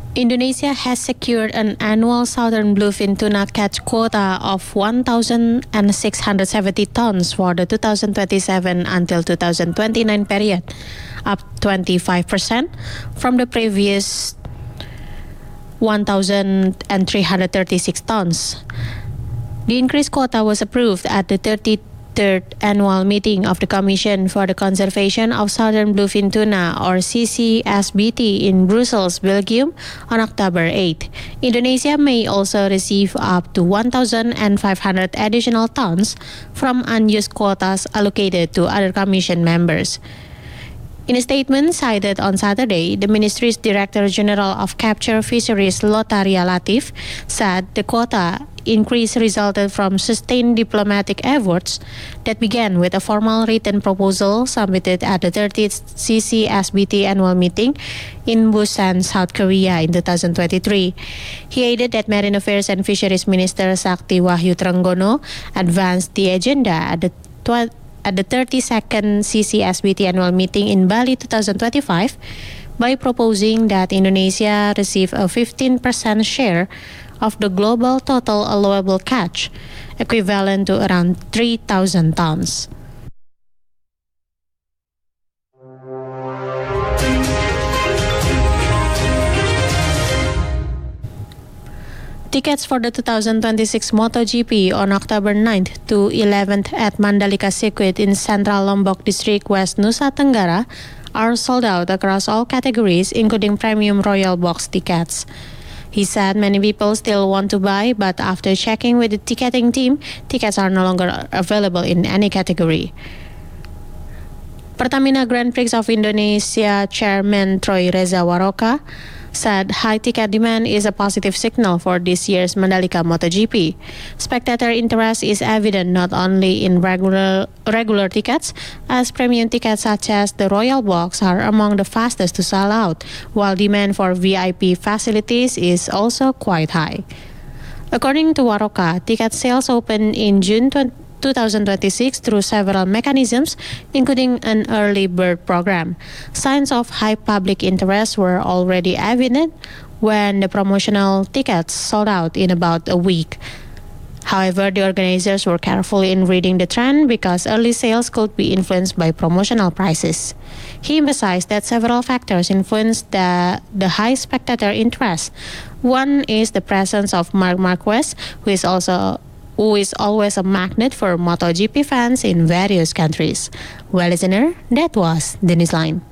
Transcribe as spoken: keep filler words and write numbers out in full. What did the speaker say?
Indonesia has secured an annual southern bluefin tuna catch quota of one thousand six hundred seventy tons for the two thousand twenty-seven until two thousand twenty-nine period, up twenty-five percent from the previous one thousand three hundred thirty-six tons. The increased quota was approved at the thirty-third annual meeting of the Commission for the Conservation of Southern Bluefin Tuna, or C C S B T, in Brussels, Belgium on October eighth. Indonesia may also receive up to one thousand five hundred additional tons from unused quotas allocated to other Commission members. In a statement cited on Saturday, the Ministry's Director General of Capture Fisheries, Lotaria Latif, said the quota increase resulted from sustained diplomatic efforts that began with a formal written proposal submitted at the thirtieth C C S B T annual meeting in Busan, South Korea in two thousand twenty-three. He added that Marine Affairs and Fisheries Minister Sakti Wahyu Trenggono advanced the agenda at the tw- at the thirty-second C C S B T annual meeting in Bali twenty twenty-five by proposing that Indonesia receive a fifteen percent share of the global total allowable catch, equivalent to around three thousand tons. Tickets for the two thousand twenty-six MotoGP on October ninth to eleventh at Mandalika Circuit in Central Lombok District, West Nusa Tenggara are sold out across all categories, including premium Royal Box tickets. He said many people still want to buy, but after checking with the ticketing team, tickets are no longer available in any category. Pertamina Grand Prix of Indonesia Chairman Troy Reza Waroka said high ticket demand is a positive signal for this year's Mandalika MotoGP. Spectator interest is evident not only in regular regular tickets, as premium tickets such as the Royal Box are among the fastest to sell out, while demand for V I P facilities is also quite high. According to Waroka, ticket sales opened in June twenty twenty-six through several mechanisms, including an early bird program. Signs of high public interest were already evident when the promotional tickets sold out in about a week. However, the organizers were careful in reading the trend because early sales could be influenced by promotional prices. He emphasized that several factors influenced the, the high spectator interest. One is the presence of Marc Marquez, who is also who is always a magnet for MotoGP fans in various countries. Well, listener, that was the Newsline.